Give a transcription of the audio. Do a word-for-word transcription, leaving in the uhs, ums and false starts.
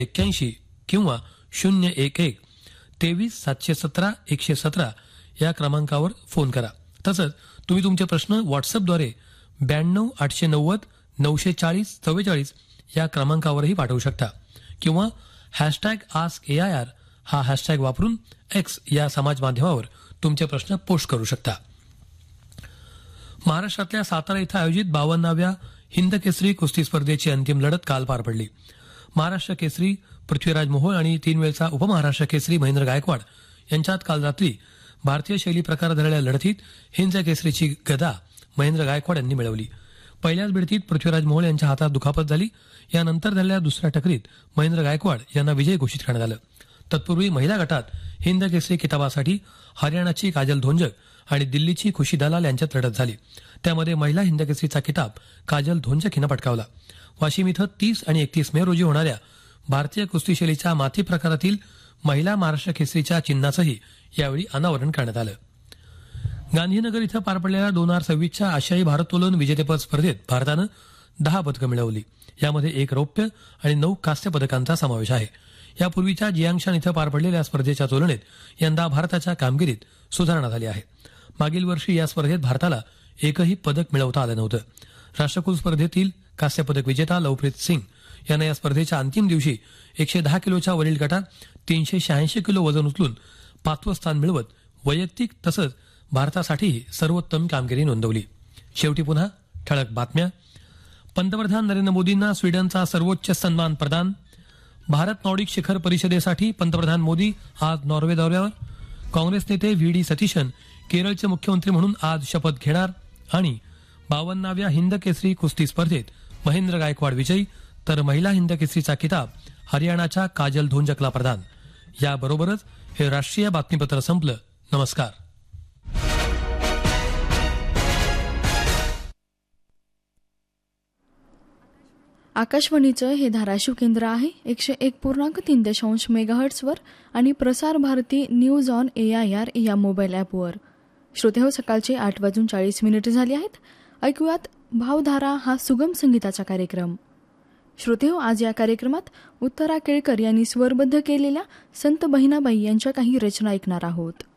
एक्क्याऐंशी किंवा शून्य एक एक तेवीस सातशे सतरा एकशे सतरा या क्रमांकावर फोन करा. तसंच तुम्ही तुमचे प्रश्न व्हॉट्सअपद्वारे ब्याण्णव आठशे नव्वद नऊशे चाळीस चव्वेचाळीस या क्रमांकावरही पाठवू शकता किंवा hashtag ask A I R हा हॅशटॅग वापरून एक्स या समाज माध्यमावर तुमचे प्रश्न पोस्ट करू शकता. महाराष्ट्रातल्या सातारा इथं आयोजित बावन्नाव्या हिंद केसरी कुस्ती स्पर्धेची अंतिम लढत काल पार पडली. महाराष्ट्र केसरी पृथ्वीराज मोहोळ आणि तीन वेळचा उपमहाराष्ट्र केसरी महेंद्र गायकवाड यांच्यात काल रात्री भारतीय शैली प्रकार झालेल्या लढतीत हिंद केसरीची गदा महेंद्र गायकवाड यांनी मिळवली. पहिल्याच भिडतीत पृथ्वीराज मोहोळ यांच्या हातात दुखापत झाली. यानंतर झालेल्या दुसऱ्या टकरीत महेंद्र गायकवाड यांना विजय घोषित करण्यात आलं. तत्पूर्वी महिला गटात हिंद केसरी किताबासाठी हरियाणाची काजल धोंजक आणि दिल्लीची खुशी दलाल यांच्यात लढत झाली. त्यामध्ये महिला हिंद केसरीचा किताब काजल धोंजक हिनं पटकावला. वाशिम इथं तीस आणि एकतीस मे रोजी होणाऱ्या भारतीय कुस्ती शैलीच्या माथी प्रकारातील महिला महाराष्ट्र केसरीच्या चिन्हाचंही यावेळी अनावरण करण्यात आलं. गांधीनगर इथं पार पडलेल्या दोन हजार सव्वीसच्या आशियाई भारोत्तोलन विजेतेपद स्पर्धेत भारतानं दहा पदकं मिळवली. यामध्ये एक रौप्य आणि नऊ कांस्य पदकांचा समावेश आहे. यापूर्वीच्या जियांगशान इथं पार पडलेल्या स्पर्धेच्या तुलनेत यंदा भारताच्या कामगिरीत सुधारणा झाली आहे. मागील वर्षी या स्पर्धेत भारताला एकही पदक मिळवता आलं नव्हतं. राष्ट्रकुल स्पर्धेतील कांस्य पदक विजेता लवप्रीत सिंग यानं या स्पर्धेच्या अंतिम दिवशी एकशे दहा किलोच्या वरील गटात तीनशे शहाऐंशी किलो वजन उचलून पाचवं स्थान मिळवत वैयक्तिक तसंच भारतासाठीही सर्वोत्तम कामगिरी नोंदवली. शेवटी पुन्हा ठळक बातम्या. पंतप्रधान नरेंद्र मोदींना स्वीडनचा सर्वोच्च सन्मान प्रदान. भारत नॉर्डिक शिखर परिषदेसाठी पंतप्रधान मोदी आज नॉर्वे दौऱ्यावर. काँग्रेस नेते व्ही डी सतीशन केरळचे मुख्यमंत्री म्हणून आज शपथ घेणार. आणि बावन्नाव्या हिंद केसरी कुस्ती स्पर्धेत महेंद्र गायकवाड विजयी तर महिला हिंद केसरीचा किताब हरियाणाच्या काजल धोंजकला प्रदान. याबरोबरच हे राष्ट्रीय बातमीपत्र संपलं. नमस्कार. आकाशवाणीचं हे धाराशिव केंद्र आहे एकशे एक पूर्णांक तीन दशांश मेगाहर्ट्सवर आणि Prasar Bharati news on A I R या मोबाईल ॲपवर. श्रोते हो, सकाळचे आठ वाजून चाळीस मिनिटे झाली आहेत. ऐकूयात भावधारा हा सुगम संगीताचा कार्यक्रम. श्रोते हो, आज या कार्यक्रमात उत्तरा केळकर यांनी स्वरबद्ध केलेल्या संत बहिणाबाई यांच्या काही रचना ऐकणार आहोत.